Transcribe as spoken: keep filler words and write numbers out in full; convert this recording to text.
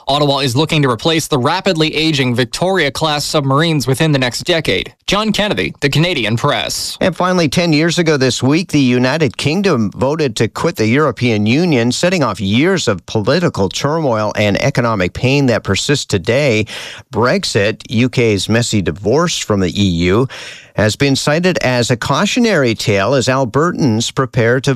Ottawa is looking to replace the rapidly aging Victoria-class submarines within the next decade. John Kennedy, The Canadian Press. And finally, ten years ago this week, the United Kingdom voted to quit the European Union, setting off years of political turmoil and economic pain that persists today. Brexit, U K's messy divorce from the E U, has been cited as a cautionary tale as Albertans prepare to